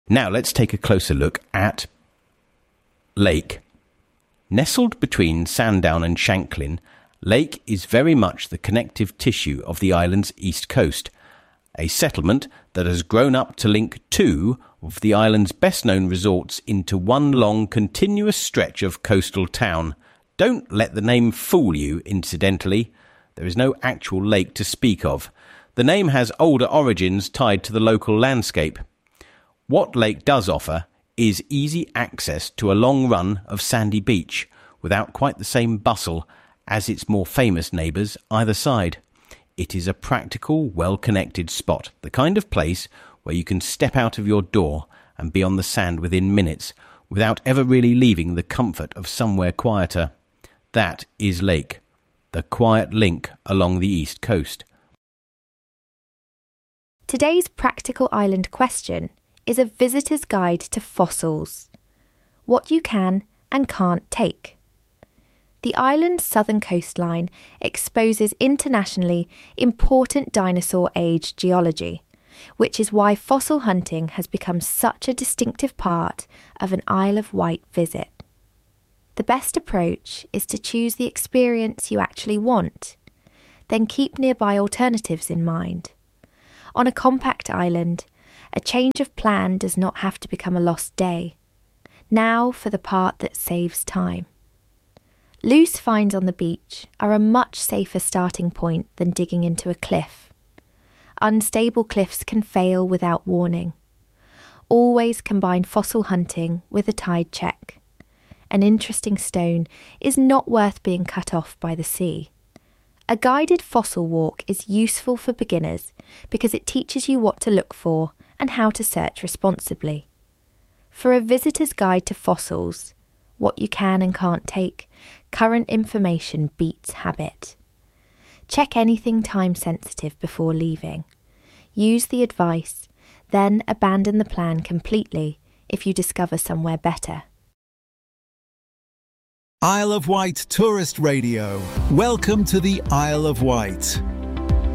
Now let's take a closer look at Lake. Nestled between Sandown and Shanklin, Lake is very much the connective tissue of the island's east coast, a settlement that has grown up to link two of the island's best-known resorts into one long continuous stretch of coastal town. Don't let the name fool you, incidentally. There is no actual lake to speak of. The name has older origins tied to the local landscape. What Lake does offer is easy access to a long run of sandy beach without quite the same bustle as its more famous neighbours either side. It is a practical, well-connected spot, the kind of place where you can step out of your door and be on the sand within minutes without ever really leaving the comfort of somewhere quieter. That is Lake, the quiet link along the east coast. Today's practical island question is a visitor's guide to fossils. What you can and can't take. The island's southern coastline exposes internationally important dinosaur age geology, which is why fossil hunting has become such a distinctive part of an Isle of Wight visit. The best approach is to choose the experience you actually want, then keep nearby alternatives in mind. On a compact island, a change of plan does not have to become a lost day. Now for the part that saves time. Loose finds on the beach are a much safer starting point than digging into a cliff. Unstable cliffs can fail without warning. Always combine fossil hunting with a tide check. An interesting stone is not worth being cut off by the sea. A guided fossil walk is useful for beginners because it teaches you what to look for and how to search responsibly. For a visitor's guide to fossils, what you can and can't take, current information beats habit. Check anything time-sensitive before leaving. Use the advice, then abandon the plan completely if you discover somewhere better. Isle of Wight Tourist Radio. Welcome to the Isle of Wight.